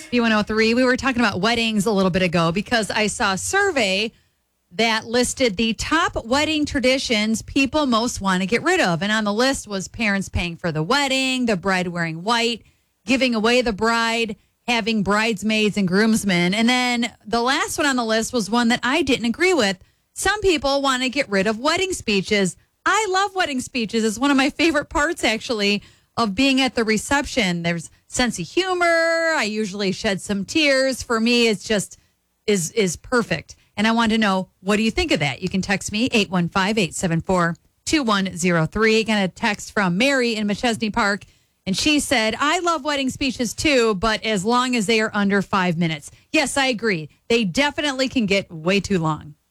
B103. We were talking about weddings a little bit ago because I saw a survey that listed the top wedding traditions people most want to get rid of. And on the list was parents paying for the wedding, the bride wearing white, giving away the bride, having bridesmaids and groomsmen. And then the last one on the list was one that I didn't agree with. Some people want to get rid of wedding speeches. I love wedding speeches. It's one of my favorite parts, actually, of being at the reception. There's sense of humor. I usually shed some tears. For me, it's just is perfect. And I want to know, what do you think of that? You can text me, 815-874-2103. Got a text from Mary in McChesney Park. And she said, I love wedding speeches too, but as long as they are under 5 minutes. Yes, I agree. They definitely can get way too long.